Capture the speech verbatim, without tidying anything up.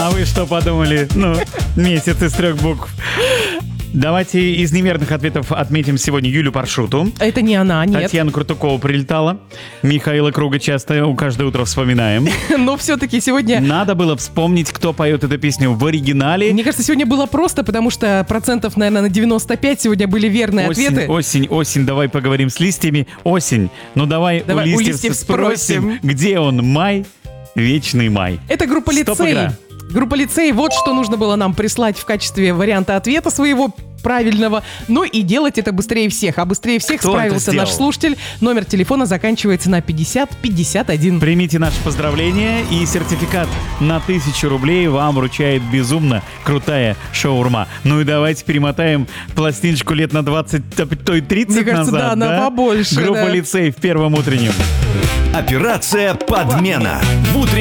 А вы что подумали? Ну, месяц из трех букв. Давайте из неверных ответов отметим сегодня Юлю Паршуту. Это не она, нет. Татьяна Крутукова прилетала. Михаила Круга часто у каждое утро вспоминаем. Но все-таки сегодня... Надо было вспомнить, кто поет эту песню в оригинале. Мне кажется, сегодня было просто, потому что процентов, наверное, на девяносто пять сегодня были верные осень, ответы. Осень, осень, давай поговорим с листьями. Осень, ну давай, давай у, у листьев листьев спросим, спросим. Где он? Май, вечный май. Это группа «Лицей». Стоп-игра. Группа «Лицей», вот что нужно было нам прислать в качестве варианта ответа своего правильного. Ну и делать это быстрее всех. А быстрее всех Кто справился наш слушатель. Номер телефона заканчивается на пятьдесят пятьдесят один. Примите наши поздравления, и сертификат на тысячу рублей вам вручает безумно крутая шаурма. Ну и давайте перемотаем пластиночку лет на двадцать, то и тридцать Мне кажется, назад. да, да? на побольше. Группа да. «Лицей» в первом утреннем. Операция «Подмена» в утреннем